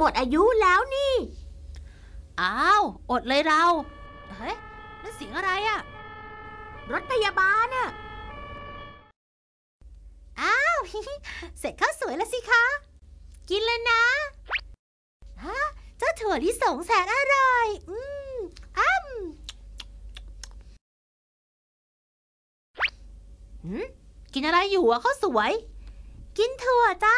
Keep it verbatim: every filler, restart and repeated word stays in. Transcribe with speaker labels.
Speaker 1: หมดอายุแล้วนี่
Speaker 2: อ้าวอดเลยเราเฮ้ยนั่นเสียงอะไรอะ
Speaker 1: รถพยาบาลน่ะ
Speaker 2: อ้าวเสร็จข้าวสวยแล้วสิคะกินเลยนะฮะเจ้าถั่วลิสงแสนอร่อยอืมอ้ำหืมกินอะไรอยู่อะข้าวสวยกินถั่วจ้า